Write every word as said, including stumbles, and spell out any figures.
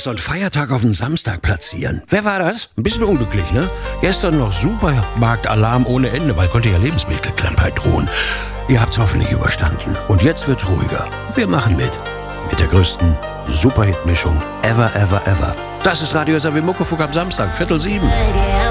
so einen Feiertag auf den Samstag platzieren. Wer war das? Ein bisschen unglücklich, ne? Gestern noch Supermarktalarm ohne Ende, weil konnte ja Lebensmittelknappheit drohen. Ihr habt's hoffentlich überstanden. Und jetzt wird's ruhiger. Wir machen mit. Mit der größten Superhit-Mischung ever, ever, ever. Das ist Radio S R W Muckefuck am Samstag, Viertel sieben.